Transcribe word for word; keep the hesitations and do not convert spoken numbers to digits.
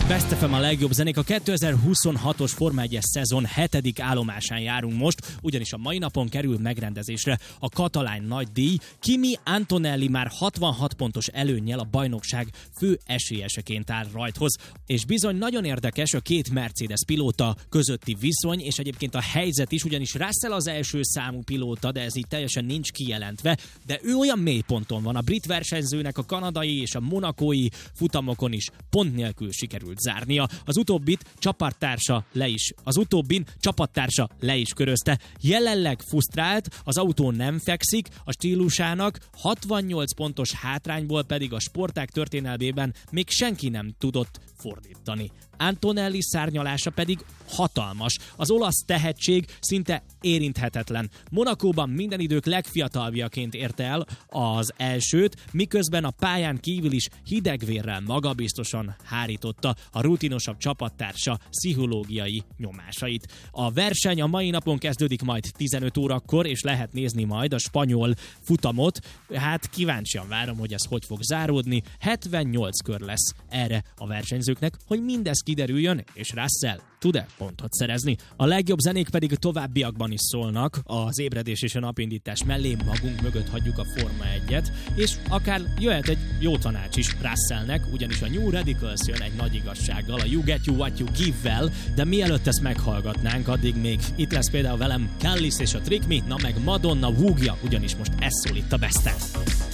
Best ef em a legjobb zenék. A kétezer-huszonhatos Forma egyes szezon hetedik állomásán járunk most, ugyanis a mai napon kerül megrendezésre a katalán nagydíj. Kimi Antonelli már hatvanhat pontos előnnyel a bajnokság fő esélyeseként áll rajthoz. És bizony nagyon érdekes a két Mercedes pilóta közötti viszony, és egyébként a helyzet is, ugyanis Russell az első számú pilóta, de ez így teljesen nincs kijelentve, de ő olyan mélyponton van, a brit versenyzőnek a kanadai és a monakói futamokon is pont nélkül sikerült zárnia. Az utóbbit csapattársa le is, az utóbbin csapattársa le is körözte. Jelenleg frusztrált, az autó nem fekszik, a stílusának hatvannyolc pontos hátrányból pedig a sportág történelmében még senki nem tudott fordítani. Antonelli szárnyalása pedig hatalmas. Az olasz tehetség szinte érinthetetlen. Monakóban minden idők legfiataljaként érte el az elsőt, miközben a pályán kívül is hidegvérrel magabiztosan hárította a rutinosabb csapattársa pszichológiai nyomásait. A verseny a mai napon kezdődik majd tizenöt órakor, és lehet nézni majd a spanyol futamot. Hát kíváncsian várom, hogy ez hogy fog záródni. hetvennyolc kör lesz erre a versenyzőknek, hogy mindez kiderüljön, és Russell tud-e pontot szerezni. A legjobb zenék pedig továbbiakban is szólnak, az ébredés és a napindítás mellé magunk mögött hagyjuk a Forma egyet, és akár jöhet egy jó tanács is Russellnek, ugyanis a New Radicals jön egy nagy igazsággal, a You Get You What You Give-vel, de mielőtt ezt meghallgatnánk, addig még itt lesz például velem Kellis és a Trick Me, na meg Madonna Wugja, ugyanis most ez szól itt a Besten.